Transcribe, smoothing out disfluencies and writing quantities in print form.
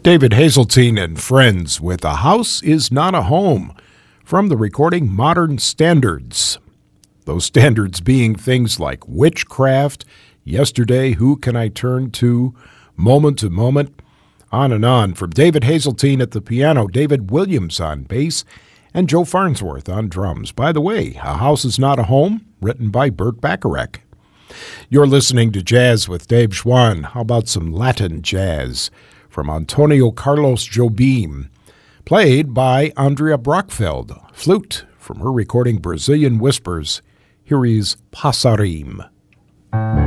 David Hazeltine and Friends with A House Is Not a Home from the recording Modern Standards. Those standards being things like witchcraft, yesterday, who can I turn to moment, on and on. From David Hazeltine at the piano, David Williams on bass, and Joe Farnsworth on drums. By the way, A House Is Not a Home, written by Burt Bacharach. You're listening to Jazz with Dave Schwann. How about some Latin jazz from Antonio Carlos Jobim, played by Andrea Brockfeld, flute from her recording Brazilian Whispers. Here is Passarim.